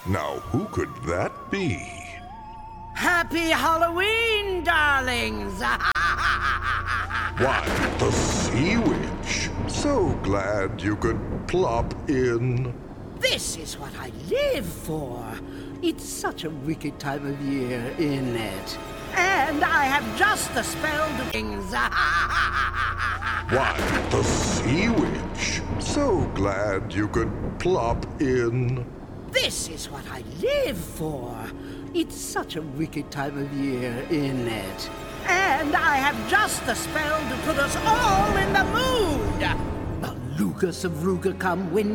Now, who could that be? Happy Halloween, darlings! Why, the Sea Witch. So glad you could plop in. This is what I live for. It's such a wicked time of year, isn't it? And I have just the spell to things. Why, the Sea Witch. So glad you could plop in. This is what I live for. It's such a wicked time of year, isn't it? And I have just the spell to put us all in the mood. The Lucas of Ruga come win.